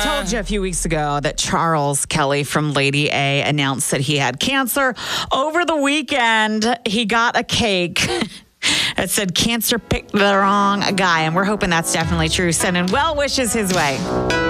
told you a few weeks ago that Charles Kelly from Lady A announced that he had cancer. Over the weekend, he got a cake. It said cancer picked the wrong guy, and we're hoping that's definitely true. Sending well wishes his way.